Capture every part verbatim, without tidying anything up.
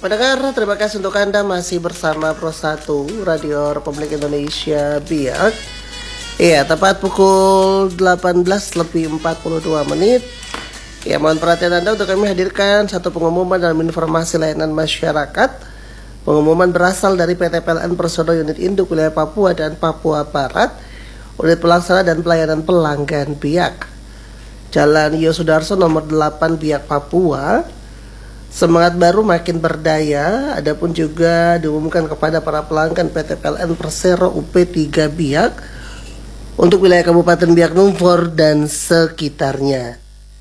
Pendengar, terima kasih untuk Anda masih bersama Pro satu Radio Republik Indonesia Biak. Iya, tepat pukul delapan belas lebih empat puluh dua menit. Ya, mohon perhatian Anda untuk kami hadirkan satu pengumuman dalam informasi layanan masyarakat. Pengumuman berasal dari P T P L N Personel Unit Induk Wilayah Papua dan Papua Barat, Unit Pelaksana dan Pelayanan Pelanggan Biak, Jalan Yosudarso nomor delapan Biak, Papua. Semangat baru makin berdaya. Adapun juga diumumkan kepada para pelanggan P T P L N Persero U P tiga Biak untuk wilayah Kabupaten Biak Numfor dan sekitarnya.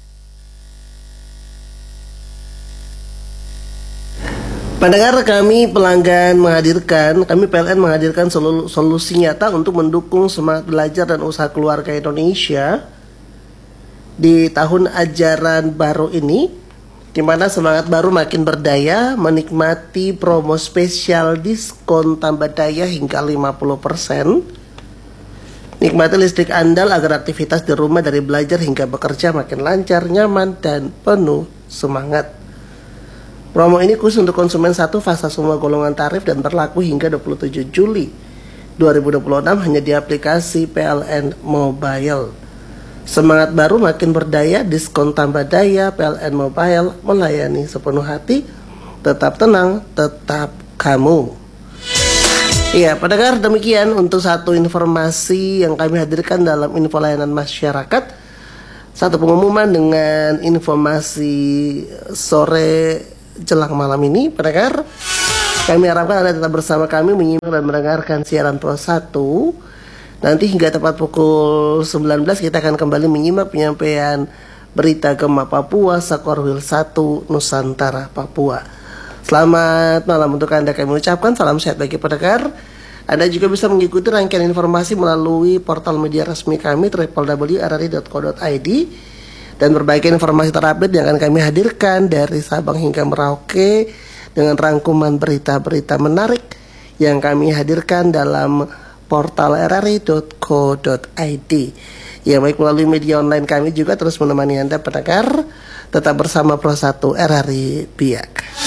Pendengar, kami pelanggan menghadirkan, kami P L N menghadirkan solu, solusi nyata untuk mendukung semangat belajar dan usaha keluarga Indonesia di tahun ajaran baru ini, di mana semangat baru makin berdaya, menikmati promo spesial diskon tambah daya hingga lima puluh persen. Nikmati listrik andal agar aktivitas di rumah dari belajar hingga bekerja makin lancar, nyaman, dan penuh semangat. Promo ini khusus untuk konsumen satu fasa semua golongan tarif dan berlaku hingga dua puluh tujuh Juli dua ribu dua puluh enam hanya di aplikasi P L N Mobile. Semangat baru makin berdaya, diskon tambah daya, P L N Mobile melayani sepenuh hati. Tetap tenang, tetap kamu. Iya, pendengar, demikian untuk satu informasi yang kami hadirkan dalam info layanan masyarakat. Satu pengumuman dengan informasi sore jelang malam ini, pendengar. Kami harapkan Anda tetap bersama kami menyimak dan mendengarkan siaran Pro satu. Nanti hingga tepat pukul sembilan belas kita akan kembali menyimak penyampaian berita Gema Papua Sakorwil satu Nusantara Papua. Selamat malam untuk Anda kami ucapkan, salam sehat bagi pendengar. Anda juga bisa mengikuti rangkaian informasi melalui portal media resmi kami w w w titik r r i titik co titik i d dan berbagai informasi terupdate yang akan kami hadirkan dari Sabang hingga Merauke dengan rangkuman berita-berita menarik yang kami hadirkan dalam portal r r i titik co titik i d. Ya, baik melalui media online kami juga terus menemani Anda pendengar. Tetap bersama Pro satu R R I Biak.